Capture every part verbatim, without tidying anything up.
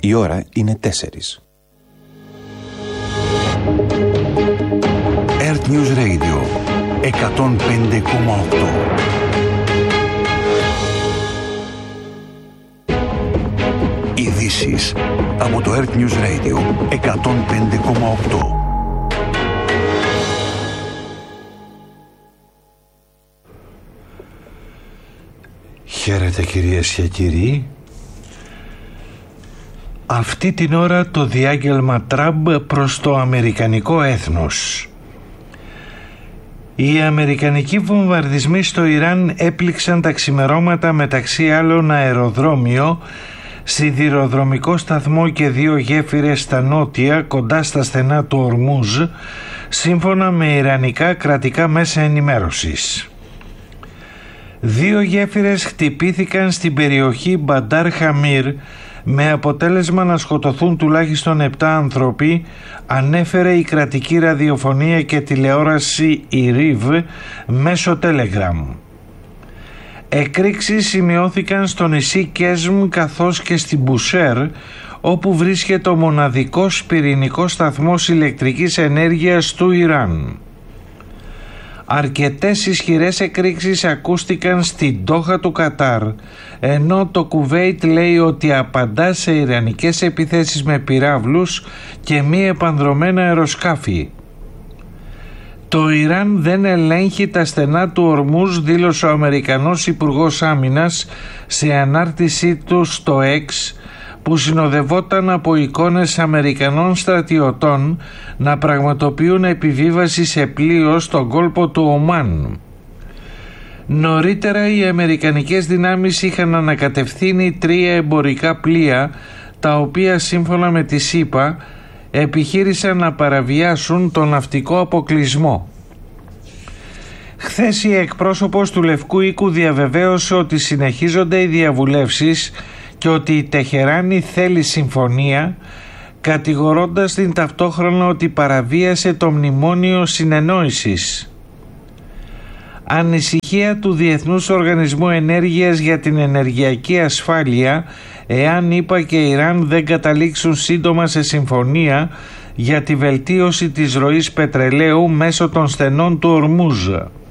Η ώρα είναι τέσσερις. Earth News Radio εκατόν πέντε κόμμα οκτώ. Ειδήσεις από το Earth News Radio εκατόν πέντε κόμμα οκτώ. Χαίρετε κυρίες και κύριοι. Αυτή την ώρα το διάγγελμα Τραμπ προς το αμερικανικό έθνος. Οι αμερικανικοί βομβαρδισμοί στο Ιράν έπληξαν τα ξημερώματα μεταξύ άλλων αεροδρόμιο, σιδηροδρομικό σταθμό και δύο γέφυρες στα νότια κοντά στα στενά του Ορμούζ, σύμφωνα με ιρανικά κρατικά μέσα ενημέρωσης. Δύο γέφυρες χτυπήθηκαν στην περιοχή Μπαντάρ Χαμίρ με αποτέλεσμα να σκοτωθούν τουλάχιστον επτά άνθρωποι, ανέφερε η κρατική ραδιοφωνία και τηλεόραση Ιρίβ μέσω Telegram. Εκρήξεις σημειώθηκαν στο νησί Κέσμ καθώς και στην Μπουσέρ, όπου βρίσκεται ο μοναδικός πυρηνικός σταθμός ηλεκτρικής ενέργειας του Ιράν. Αρκετές ισχυρές εκρήξεις ακούστηκαν στην Ντόχα του Κατάρ, ενώ το Κουβέιτ λέει ότι απαντά σε ιρανικές επιθέσεις με πυράβλους και μη επανδρομένα αεροσκάφη. Το Ιράν δεν ελέγχει τα στενά του Ορμούζ, δήλωσε ο Αμερικανός Υπουργός Άμυνας σε ανάρτησή του στο X, που συνοδευόταν από εικόνες Αμερικανών στρατιωτών να πραγματοποιούν επιβίβαση σε πλοίο στον κόλπο του Ομάν. Νωρίτερα οι αμερικανικές δυνάμεις είχαν ανακατευθύνει τρία εμπορικά πλοία, τα οποία σύμφωνα με τη ΣΥΠΑ επιχείρησαν να παραβιάσουν τον ναυτικό αποκλεισμό. Χθες η εκπρόσωπος του Λευκού Οίκου διαβεβαίωσε ότι συνεχίζονται οι διαβουλεύσεις και ότι η Τεχεράνη θέλει συμφωνία, κατηγορώντας την ταυτόχρονα ότι παραβίασε το μνημόνιο συνεννόησης. Ανησυχία του Διεθνούς Οργανισμού Ενέργειας για την ενεργειακή ασφάλεια, εάν ΗΠΑ και Ιράν δεν καταλήξουν σύντομα σε συμφωνία για τη βελτίωση της ροής πετρελαίου μέσω των στενών του Ορμούζ.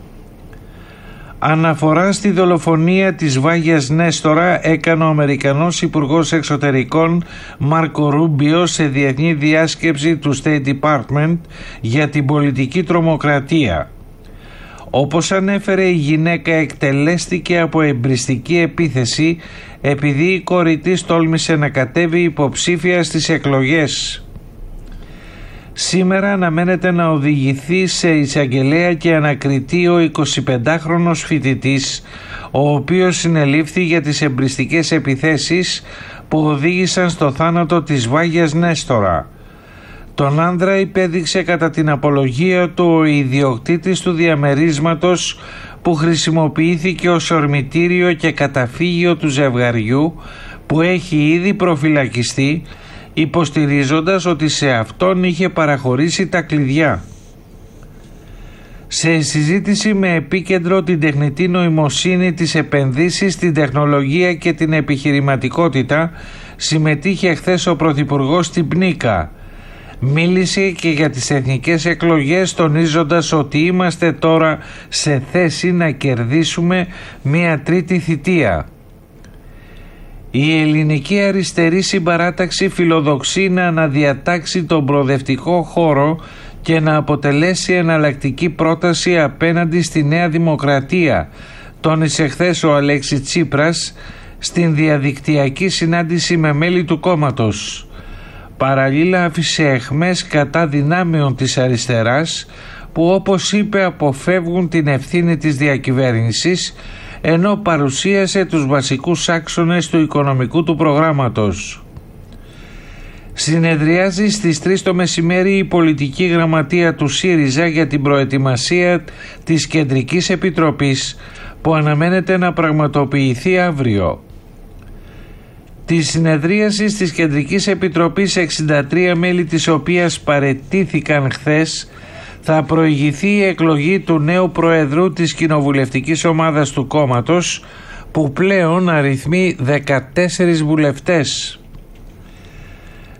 Αναφορά στη δολοφονία της Βάγιας Νέστορα έκανε ο Αμερικανός Υπουργός Εξωτερικών Μάρκο Ρούμπιο σε διεθνή διάσκεψη του State Department για την πολιτική τρομοκρατία. Όπως ανέφερε, η γυναίκα εκτελέστηκε από εμπριστική επίθεση επειδή η κόρη της τόλμησε να κατέβει υποψήφια στις εκλογές. Σήμερα αναμένεται να οδηγηθεί σε εισαγγελέα και ανακριτή ο εικοσιπεντάχρονος φοιτητής, ο οποίος συνελήφθη για τις εμπριστικές επιθέσεις που οδήγησαν στο θάνατο της Βάγιας Νέστορα. Τον άνδρα υπέδειξε κατά την απολογία του ο ιδιοκτήτης του διαμερίσματος που χρησιμοποιήθηκε ως ορμητήριο και καταφύγιο του ζευγαριού, που έχει ήδη προφυλακιστεί, υποστηρίζοντας ότι σε αυτόν είχε παραχωρήσει τα κλειδιά. Σε συζήτηση με επίκεντρο την τεχνητή νοημοσύνη, τις επενδύσεις στην τεχνολογία και την επιχειρηματικότητα, συμμετείχε χθες ο Πρωθυπουργός στην Πνίκα. Μίλησε και για τις εθνικές εκλογές, τονίζοντας ότι είμαστε τώρα σε θέση να κερδίσουμε μια τρίτη θητεία. Η ελληνική αριστερή συμπαράταξη φιλοδοξεί να αναδιατάξει τον προοδευτικό χώρο και να αποτελέσει εναλλακτική πρόταση απέναντι στη Νέα Δημοκρατία, τόνισε χθες ο Αλέξης Τσίπρας στην διαδικτυακή συνάντηση με μέλη του κόμματος. Παραλλήλα άφησε αιχμές κατά δυνάμεων της αριστεράς που, όπως είπε, αποφεύγουν την ευθύνη της διακυβέρνησης, ενώ παρουσίασε τους βασικούς άξονες του οικονομικού του προγράμματος. Συνεδριάζει στις τρεις το μεσημέρι η πολιτική γραμματεία του ΣΥΡΙΖΑ για την προετοιμασία της Κεντρικής Επιτροπής που αναμένεται να πραγματοποιηθεί αύριο. Τη συνεδρίαση της Κεντρικής Επιτροπής, εξήντα τρία μέλη της οποίας παραιτήθηκαν χθες, θα προηγηθεί η εκλογή του νέου Προεδρού της κοινοβουλευτικής ομάδας του κόμματος, που πλέον αριθμεί δεκατέσσερις βουλευτές.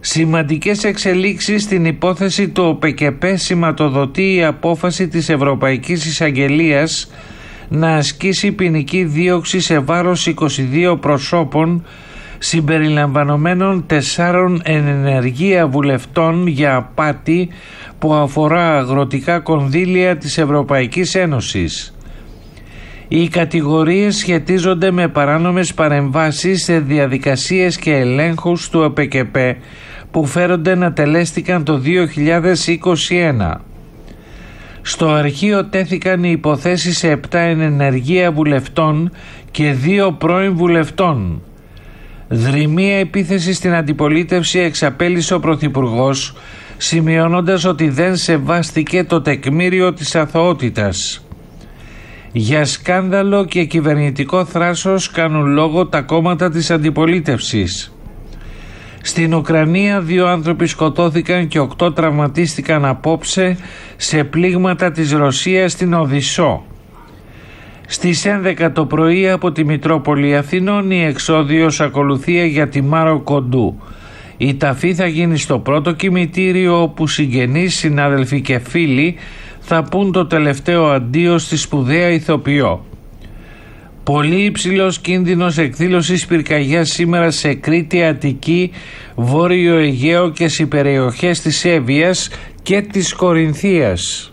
Σημαντικές εξελίξεις στην υπόθεση του ΟΠΕΚΕΠΕ σηματοδοτεί η απόφαση της Ευρωπαϊκής Εισαγγελίας να ασκήσει ποινική δίωξη σε βάρος είκοσι δύο προσώπων συμπεριλαμβανομένων τεσσάρων εν ενεργεία βουλευτών για απάτη που αφορά αγροτικά κονδύλια της Ευρωπαϊκής Ένωσης. Οι κατηγορίες σχετίζονται με παράνομες παρεμβάσεις σε διαδικασίες και ελέγχους του ΟΠΕΚΕΠΕ που φέρονται να τελέστηκαν το δύο χιλιάδες είκοσι ένα. Στο αρχείο τέθηκαν οι υποθέσεις σε επτά εν ενεργεία βουλευτών και δύο πρώην βουλευτών. Δρυμία επίθεση στην αντιπολίτευση εξαπέλυσε ο Πρωθυπουργός, σημειώνοντας ότι δεν σεβάστηκε το τεκμήριο της αθωότητας. Για σκάνδαλο και κυβερνητικό θράσος κάνουν λόγο τα κόμματα της αντιπολίτευσης. Στην Ουκρανία δύο άνθρωποι σκοτώθηκαν και οκτώ τραυματίστηκαν απόψε σε πλήγματα της Ρωσίας στην Οδυσσό. Στις έντεκα το πρωί από τη Μητρόπολη Αθηνών η εξώδιος ακολουθία για τη Μάρο Κοντού. Η ταφή θα γίνει στο πρώτο κημητήριο όπου συγγενείς, συνάδελφοι και φίλοι θα πούν το τελευταίο αντίο στη σπουδαία ηθοποιό. Πολύ υψηλός κίνδυνος εκδήλωσης πυρκαγιάς σήμερα σε Κρήτη, Αττική, Βόρειο Αιγαίο και στις περιοχές της Εύβοιας και της Κορινθίας.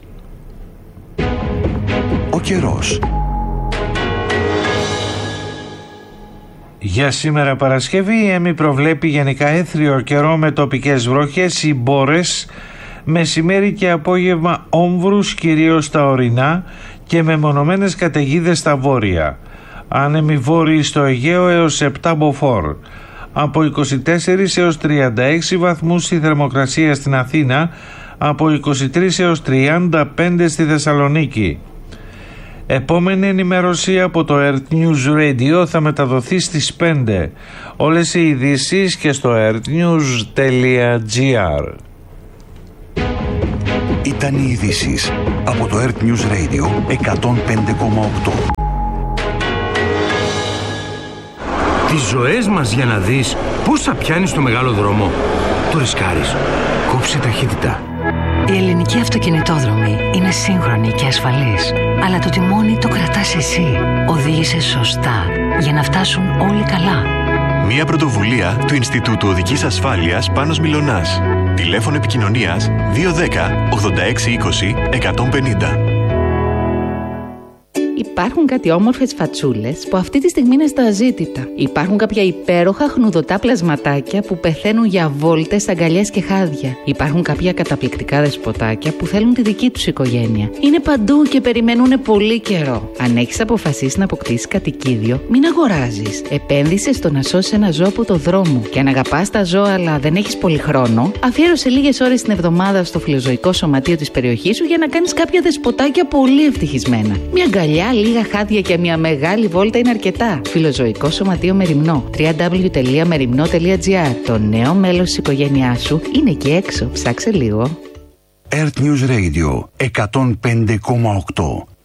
Ο καιρός. Για σήμερα Παρασκευή η ΕΜΗ προβλέπει γενικά έθριο καιρό με τοπικές βροχές ή μπόρες, μεσημέρι και απόγευμα όμβρους κυρίως στα ορεινά και μεμονωμένες καταιγίδες στα βόρεια. Άνεμοι βόρειοι στο Αιγαίο έως επτά μποφόρ. Από είκοσι τέσσερις έως τριάντα έξι βαθμούς η θερμοκρασία στην Αθήνα, από είκοσι τρεις έως τριάντα πέντε στη Θεσσαλονίκη. Επόμενη ενημέρωση από το Earth News Radio θα μεταδοθεί στις πέντε. Όλες οι ειδήσεις και στο earthnews τελεία gr. Ήταν οι ειδήσεις από το Earth News Radio εκατόν πέντε κόμμα οκτώ. Τις ζωές μας για να δεις πώς θα πιάνεις το μεγάλο δρόμο. Το ρισκάρεις. Κόψε ταχύτητα. Η ελληνική αυτοκινητόδρομη είναι σύγχρονη και ασφαλής, αλλά το τιμόνι το κρατάς εσύ. Οδήγησε σωστά για να φτάσουν όλοι καλά. Μια πρωτοβουλία του Ινστιτούτου Οδικής Ασφάλειας Πάνος Μιλωνάς. Τηλέφωνο επικοινωνίας δύο ένα μηδέν ογδόντα έξι είκοσι εκατόν πενήντα. Υπάρχουν κάτι όμορφες φατσούλες που αυτή τη στιγμή είναι στα αζήτητα. Υπάρχουν κάποια υπέροχα χνουδωτά πλασματάκια που πεθαίνουν για βόλτες, αγκαλιές και χάδια. Υπάρχουν κάποια καταπληκτικά δεσποτάκια που θέλουν τη δική τους οικογένεια. Είναι παντού και περιμένουν πολύ καιρό. Αν έχεις αποφασίσει να αποκτήσεις κατοικίδιο, μην αγοράζεις. Επένδυσε στο να σώσεις ένα ζώο από το δρόμο. Και αν αγαπάς τα ζώα αλλά δεν έχεις πολύ χρόνο, αφιέρωσε λίγες ώρες την εβδομάδα στο φιλοζωικό σωματείο της περιοχής σου για να κάνεις κάποια δεσποτάκια πολύ ευτυχισμένα. Μια αγκαλιά, λίγα χάδια και μια μεγάλη βόλτα είναι αρκετά. Φιλοζωικό Σωματείο Μεριμνό. double-u double-u double-u τελεία μεριμνό τελεία gr. Το νέο μέλος της οικογένειάς σου είναι εκεί έξω. Ψάξε λίγο. Earth News Radio εκατόν πέντε κόμμα οκτώ.